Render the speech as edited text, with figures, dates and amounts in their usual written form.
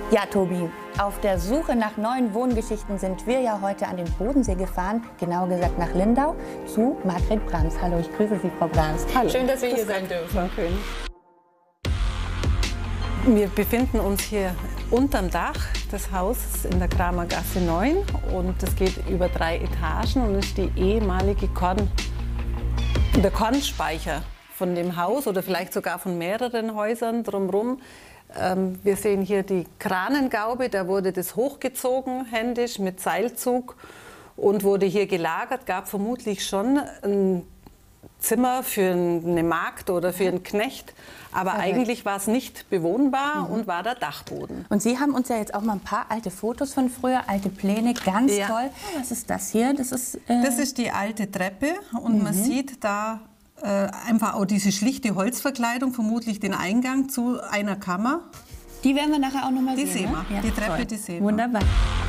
Ja, Tobi, auf der Suche nach neuen Wohngeschichten sind wir ja heute an den Bodensee gefahren, genauer gesagt nach Lindau, zu Margret Brahms. Hallo, ich grüße Sie, Frau Brahms. Hallo. Schön, dass wir hier sein dürfen. Wir befinden uns hier unterm Dach des Hauses in der Kramergasse 9 und es geht über 3 Etagen und ist die ehemalige der Kornspeicher von dem Haus oder vielleicht sogar von mehreren Häusern drumherum. Wir sehen hier die Kranengaube, da wurde das hochgezogen händisch mit Seilzug und wurde hier gelagert, gab vermutlich schon ein Zimmer für eine Magd oder für einen Knecht, aber eigentlich war es nicht bewohnbar und war der Dachboden. Und Sie haben uns ja jetzt auch mal ein paar alte Fotos von früher, alte Pläne, ganz toll. Was ist das hier? Das ist die alte Treppe und man sieht da einfach auch diese schlichte Holzverkleidung, vermutlich den Eingang zu einer Kammer. Die werden wir nachher auch noch mal sehen. Die sehen wir, ne? die Treppe, die sehen wir. Wunderbar.